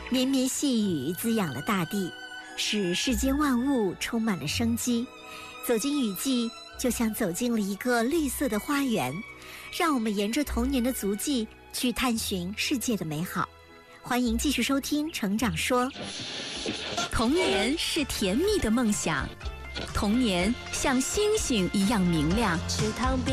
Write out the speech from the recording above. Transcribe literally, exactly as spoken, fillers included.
绵绵细雨滋养了大地，使世间万物充满了生机。走进雨季，就像走进了一个绿色的花园，让我们沿着童年的足迹去探寻世界的美好。欢迎继续收听《成长说》。 童年是甜蜜的梦想，童年像星星一样明亮。池塘边